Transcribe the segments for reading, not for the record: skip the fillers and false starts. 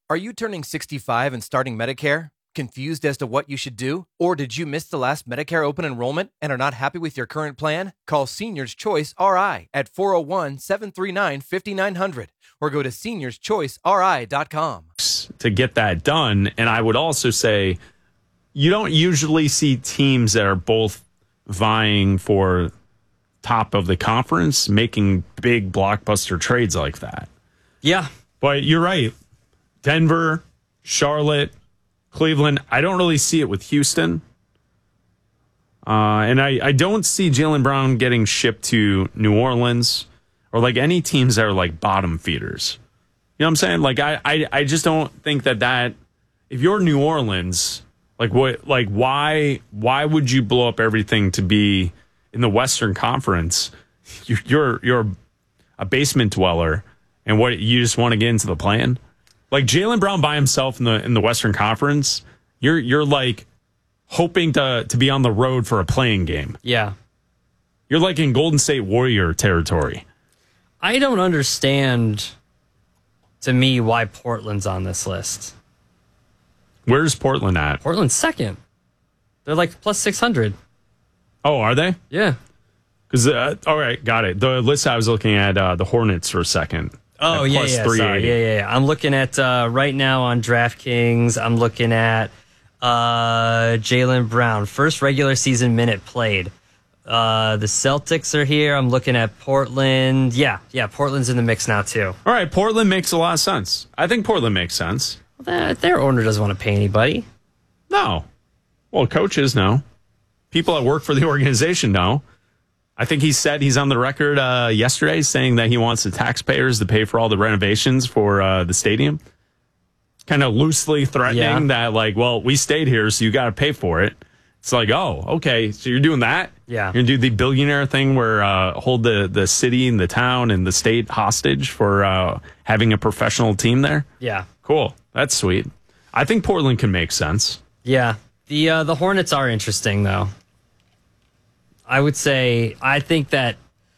Are you turning 65 and starting Medicare? Confused as to what you should do? Or did you miss the last Medicare open enrollment and are not happy with your current plan? Call Seniors Choice RI at 401-739-5900 or go to seniorschoiceri.com. To get that done, and I would also say you don't usually see teams that are both vying for top of the conference making big blockbuster trades like that. Yeah. But you're right. Denver, Charlotte, Cleveland. I don't really see it with Houston. And I don't see Jaylen Brown getting shipped to New Orleans or like any teams that are like bottom feeders. You know what I'm saying? Like I just don't think that if you're New Orleans, why would you blow up everything to be in the Western Conference? You're a basement dweller, and you just want to get into the play-in? Like Jaylen Brown by himself in the Western Conference, you're like hoping to be on the road for a playing game. Yeah. You're like in Golden State Warrior territory. I don't understand, to me, why Portland's on this list. Where's Portland at? Portland's second. They're like plus 600. Oh, are they? Yeah. Because all right, got it. The list I was looking at the Hornets for a second. Oh, yeah, plus yeah. 380. Sorry. Yeah. I'm looking at right now on DraftKings. I'm looking at Jaylen Brown, first regular season minute played. The Celtics are here. I'm looking at Portland. Yeah, Portland's in the mix now, too. All right, Portland makes a lot of sense. I think Portland makes sense. Their owner doesn't want to pay anybody. No. Well, coaches know. People that work for the organization know. I think he said he's on the record yesterday saying that he wants the taxpayers to pay for all the renovations for the stadium. Kind of loosely threatening that, like, well, we stayed here, so you got to pay for it. It's like, oh, okay, so you're doing that? Yeah. You're going to do the billionaire thing where hold the city and the town and the state hostage for having a professional team there? Yeah. Cool. That's sweet. I think Portland can make sense. Yeah. The Hornets are interesting, though. I would say I think that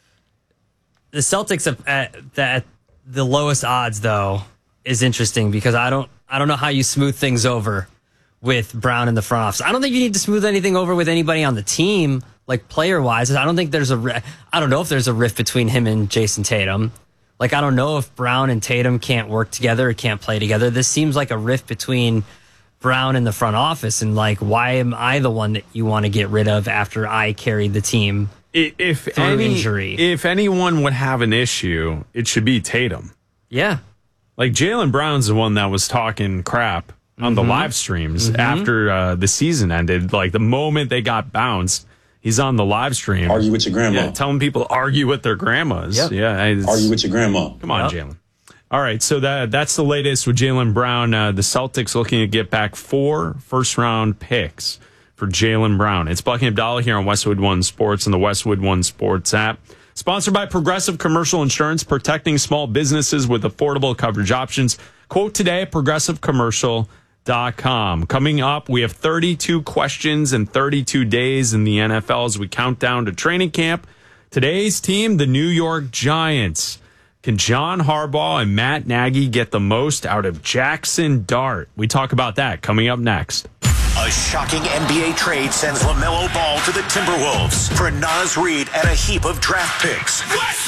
the Celtics at the lowest odds, though, is interesting because I don't know how you smooth things over with Brown in the front office. I don't think you need to smooth anything over with anybody on the team, like player-wise. I don't think I don't know if there's a rift between him and Jason Tatum. Like, I don't know if Brown and Tatum can't work together or can't play together. This seems like a rift between Brown in the front office, and like, why am I the one that you want to get rid of after I carried the team through injury? If anyone would have an issue, it should be Tatum. Yeah. Like, Jaylen Brown's the one that was talking crap on the live streams after the season ended. Like, the moment they got bounced, he's on the live stream. Argue with your grandma. Yeah, telling people to argue with their grandmas. Yep. Yeah, argue with your grandma. Come on, Jaylen. All right, so that's the latest with Jaylen Brown. The Celtics looking to get back 4 first-round picks for Jaylen Brown. It's Bucky Abdallah here on Westwood One Sports and the Westwood One Sports app. Sponsored by Progressive Commercial Insurance, protecting small businesses with affordable coverage options. Quote today at progressivecommercial.com. Coming up, we have 32 questions and 32 days in the NFL as we count down to training camp. Today's team, the New York Giants. Can John Harbaugh and Matt Nagy get the most out of Jackson Dart? We talk about that coming up next. A shocking NBA trade sends LaMelo Ball to the Timberwolves for Naz Reid and a heap of draft picks.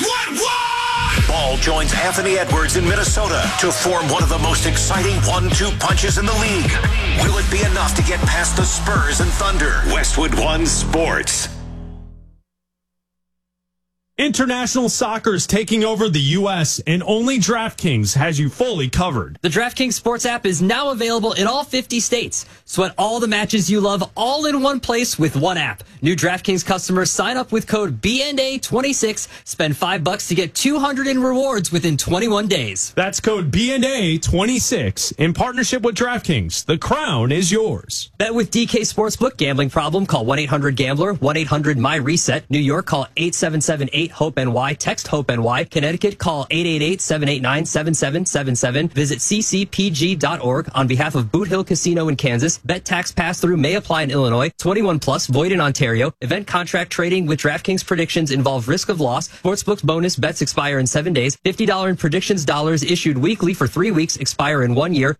Ball joins Anthony Edwards in Minnesota to form one of the most exciting 1-2 punches in the league. Will it be enough to get past the Spurs and Thunder? Westwood One Sports. International soccer is taking over the U.S., and only DraftKings has you fully covered. The DraftKings Sports app is now available in all 50 states. Sweat all the matches you love all in one place with one app. New DraftKings customers sign up with code BNA26, spend $5 to get $200 in rewards within 21 days. That's code BNA26 in partnership with DraftKings. The crown is yours. Bet with DK Sportsbook. Gambling problem? Call 1-800-GAMBLER, 1-800-MY-RESET. New York, call 877-8-HOPE-NY. Text HOPE-NY. Connecticut, call 888-789-7777. Visit ccpg.org. On behalf of Boot Hill Casino in Kansas, bet tax pass-through may apply in Illinois. 21 plus, void in Ontario. Event contract trading with DraftKings predictions involve risk of loss. Sportsbook's bonus bets expire in 7 days. $50 in predictions dollars issued weekly for 3 weeks, expire in 1 year.